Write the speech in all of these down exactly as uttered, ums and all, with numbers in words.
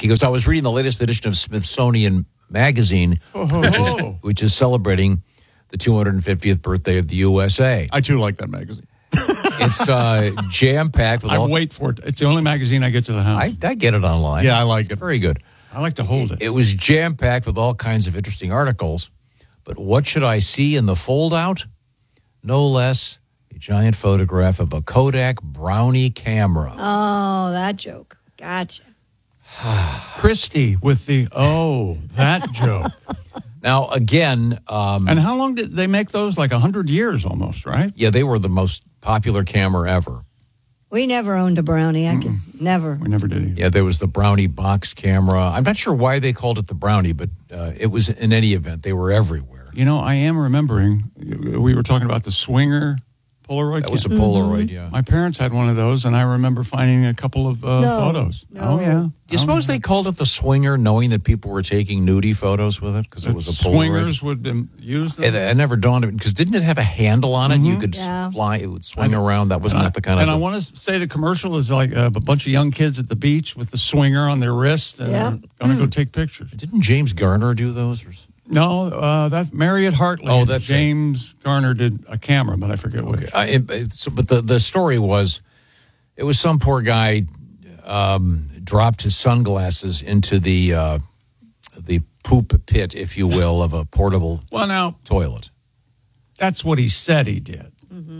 He goes, I was reading the latest edition of Smithsonian Magazine, Oh. which, is, which is celebrating the two hundred fiftieth birthday of the U S A. I, too, like that magazine. It's uh, jam-packed. With I all, wait for it. It's the only magazine I get to the house. I, I get it online. Yeah, I like it. Very good. I like to hold it. It was jam-packed with all kinds of interesting articles. But what should I see in the fold-out? No less a giant photograph of a Kodak Brownie camera. Oh, that joke. Gotcha. Christy with the, oh, that joke. Now, again... Um, And how long did they make those? Like one hundred years almost, right? yeah, they were the most popular camera ever. We never owned a Brownie. I could never. We never did either. Yeah, there was the Brownie box camera. I'm not sure why they called it the Brownie, but uh, it was, in any event, they were everywhere. You know, I am remembering, we were talking about the Swinger Polaroid. That was a camera. Polaroid, yeah. My parents had one of those, and I remember finding a couple of uh, No, photos. no. Oh, yeah. Do you suppose they called it the Swinger, knowing that people were taking nudie photos with it? Because it was a Polaroid. Swingers would um, use them. It, it never dawned on me, because didn't it have a handle on it? You could Yeah. fly, it would swing around. That wasn't and that the kind I, of... And the- I want to say the commercial is like uh, a bunch of young kids at the beach with the swinger on their wrist, and Yeah. they're going to go take pictures. Didn't James Garner do those? Or... No, uh, that's Marriott Hartley. Oh, and that's it. James Garner did a camera, but I forget which. Uh, it, it, so, but the, the story was, it was some poor guy um, dropped his sunglasses into the uh, the poop pit, if you will, of a portable Well, now, toilet. that's what he said he did.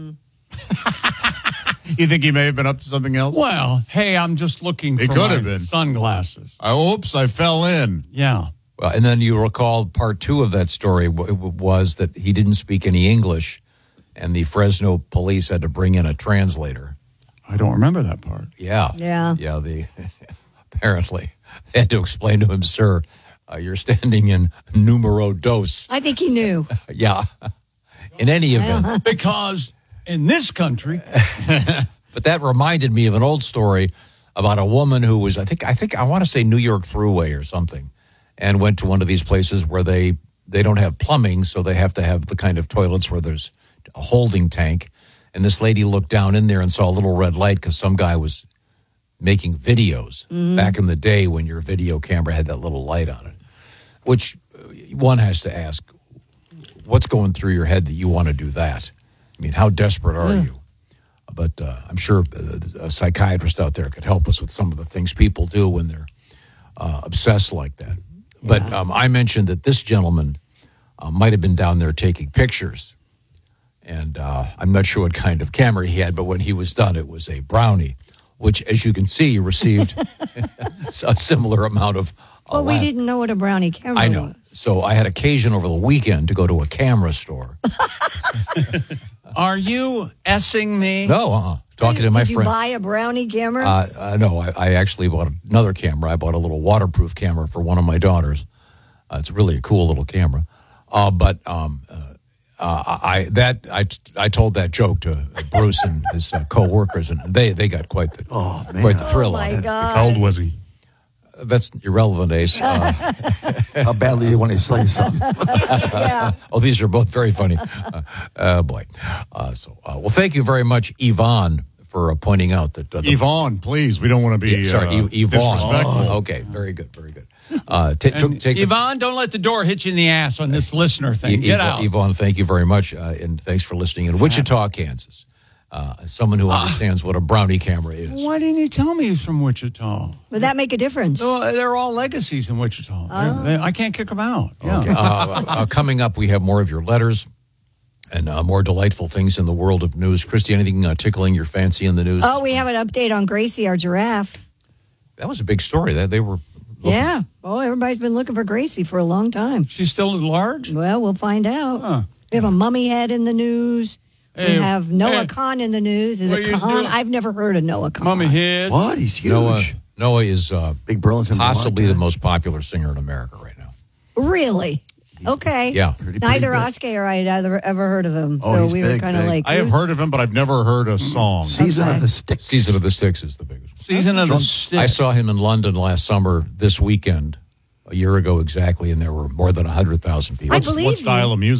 You think he may have been up to something else? Well, hey, I'm just looking It for could my have been. sunglasses. I, oops, I fell in. Yeah. Well, and then you recall part two of that story w- w- was that he didn't speak any English, and the Fresno police had to bring in a translator. I don't remember that part. Yeah. Yeah. Yeah, the apparently they had to explain to him, sir, uh, you're standing in numero dos. I think he knew. Yeah. In any event. Because in this country, But that reminded me of an old story about a woman who was, I think, I think, I want to say New York Thruway or something, and went to one of these places where they, they don't have plumbing, so they have to have the kind of toilets where there's a holding tank. And this lady looked down in there and saw a little red light because some guy was making videos back in the day when your video camera had that little light on it, which one has to ask, what's going through your head that you want to do that? I mean, how desperate are you? But uh, I'm sure a psychiatrist out there could help us with some of the things people do when they're uh, obsessed like that. But um, I mentioned that this gentleman uh, might have been down there taking pictures. And uh, I'm not sure what kind of camera he had, but when he was done, it was a Brownie, which, as you can see, received a similar amount of uh, Well, we laugh. didn't know what a Brownie camera I know. was. So I had occasion over the weekend to go to a camera store. are you S-ing me? No, uh-uh. Talking to my Did you friend. buy a Brownie camera? Uh, uh, no, I, I actually bought another camera. I bought a little waterproof camera for one of my daughters. Uh, it's really a cool little camera. Uh, but um, uh, uh, I that I, I told that joke to Bruce and his uh, co-workers, and they, they got quite the Oh, man. quite the thrill oh, on my it. God. How old was he? That's irrelevant, Ace. Uh, How badly do you want to say something? Yeah. oh, these are both very funny. Uh, oh, boy. Uh, so, uh, well, thank you very much, Yvonne, for uh, pointing out that... Uh, the, Yvonne, please. We don't want to be Yeah, sorry, uh, Y- Yvonne. disrespectful. Oh, okay, very good, very good. Uh, t- And t- take the- Yvonne, don't let the door hit you in the ass on this listener thing. Y- Get Yvonne, out. Yvonne, thank you very much, uh, and thanks for listening in Wichita, Kansas. Uh, as someone who understands what a Brownie camera is. Why didn't you tell me he's from Wichita? Would that make a difference? Well, they're all legacies in Wichita. They're- they- I can't kick them out. Yeah. Okay. Uh, uh, coming up, we have more of your letters and uh, more delightful things in the world of news. Christy, anything uh, tickling your fancy in the news? Oh, we have an update on Gracie, our giraffe. That was a big story. That they were. looking- Yeah. Oh, everybody's been looking for Gracie for a long time. She's still large? Well, we'll find out. Huh. We have a mummy head in the news. Hey, we have Noah hey. Khan in the news. Is What it you Khan? doing? I've never heard of Noah Khan. Mummy head. What? He's huge. Noah, Noah is uh, Big Burlington. possibly Vermont the guy. most popular singer in America right now. Really? Okay. Yeah. Pretty- pretty Neither big. Oscar or I had ever, ever heard of him. Oh, so he's we were big, kind of big. like, I have who's- heard of him, but I've never heard a song. Season Okay. of the Sticks. Season of the Six is the biggest. Season of the Stick. I saw him in London last summer, this weekend, a year ago exactly, and there were more than one hundred thousand people. I What's, believe what style you. of music?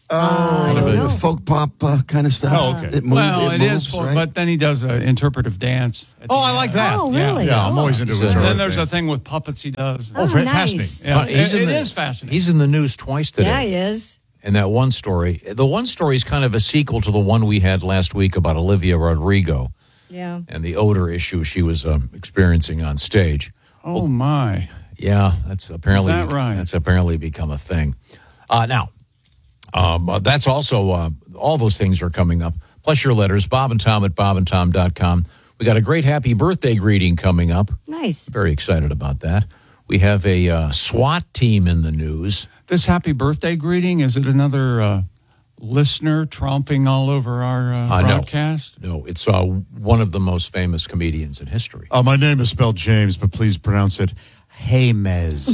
I don't know. folk pop uh, kind of stuff. Oh, okay. It move, Well, it it moves, is, for, right? but then he does an interpretive dance. at Oh, the I end. like that. Oh, Yeah. really? Yeah, I'm Oh. always into He's it. a- And then there's a thing with puppets he does. Oh, Oh, fa- nice. fascinating. Yeah, But he's it, in it the- is fascinating. He's in the news twice today. Yeah, he is. And that one story, the one story is kind of a sequel to the one we had last week about Olivia Rodrigo Yeah. and the odor issue she was um, experiencing on stage. oh, my. Yeah, that's apparently Is that right? that's apparently become a thing. Uh, now, um, uh, that's also uh, all those things are coming up. Plus your letters, Bob and Tom at bob and tom dot com. We got a great happy birthday greeting coming up. Nice. Very excited about that. We have a uh, SWAT team in the news. This happy birthday greeting, is it another uh, listener tromping all over our uh, Uh, no. broadcast? No, it's uh, one of the most famous comedians in history. Uh, my name is spelled James, but please pronounce it Haymez.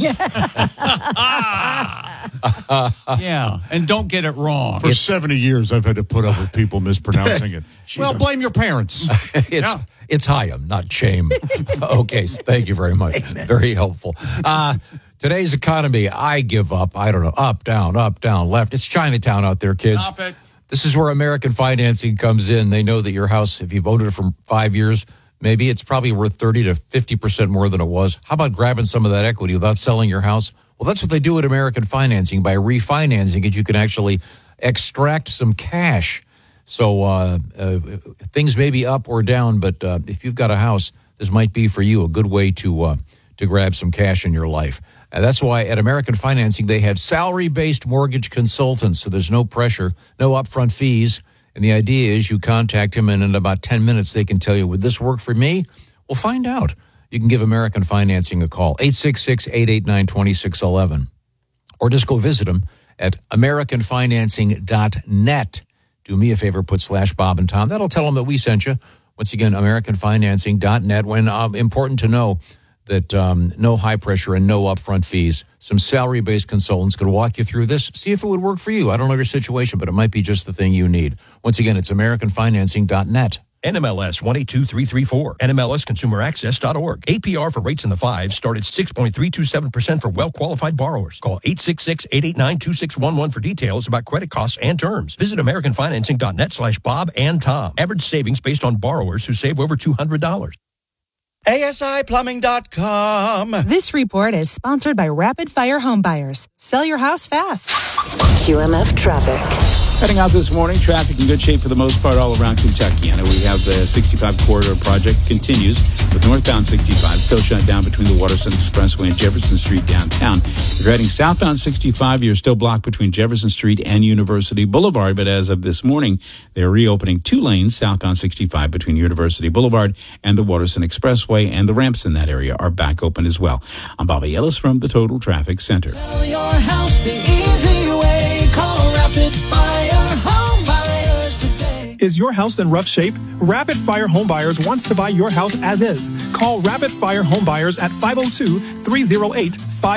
Yeah, and don't get it wrong. For seventy years, I've had to put up with people mispronouncing it. Well, blame your parents. It's Yeah. it's Hyam, not Chame. Okay, so thank you very much. Very helpful. Uh, today's economy, I give up. I don't know, up, down, up, down, left. It's Chinatown out there, kids. Stop it. This is where American Financing comes in. They know that your house, if you've owned it for five years, maybe it's probably worth thirty to fifty percent more than it was. How about grabbing some of that equity without selling your house? Well, that's what they do at American Financing. By refinancing it, you can actually extract some cash. So uh, uh, things may be up or down, but uh, if you've got a house, this might be for you a good way to uh, to grab some cash in your life. And that's why at American Financing, they have salary-based mortgage consultants, so there's no pressure, no upfront fees. And the idea is you contact him, and in about ten minutes, they can tell you, would this work for me? Well, find out. You can give American Financing a call, eight six six, eight eight nine, two six one one. Or just go visit them at american financing dot net. Do me a favor, put slash Bob and Tom. That'll tell them that we sent you. Once again, american financing dot net. When um, important to know that um, no high pressure and no upfront fees. Some salary-based consultants could walk you through this, see if it would work for you. I don't know your situation, but it might be just the thing you need. Once again, it's american financing dot net. N M L S one eight two three three four. N M L S consumer access dot org. A P R for rates in the fives start at six point three two seven percent for well-qualified borrowers. Call eight six six, eight eight nine, two six one one for details about credit costs and terms. Visit american financing dot net slash Bob and Tom. Average savings based on borrowers who save over two hundred dollars. A S I plumbing dot com. This report is sponsored by Rapid Fire Home Buyers. Sell your house fast. Q M F traffic. Heading out this morning, traffic in good shape for the most part all around Kentucky. I know we have the sixty-five corridor project continues with northbound sixty-five still shut down between the Waterson Expressway and Jefferson Street downtown. If you're heading southbound sixty-five, you're still blocked between Jefferson Street and University Boulevard, but as of this morning, they're reopening two lanes southbound sixty-five between University Boulevard and the Waterson Expressway, and the ramps in that area are back open as well. I'm Bobby Ellis from the Total Traffic Center. Sell your house the easy way. Call Rapid Fire Home Buyers today. Is your house in rough shape? Rapid Fire Home Buyers wants to buy your house as is. Call Rapid Fire Home Buyers at five oh two, three oh eight, five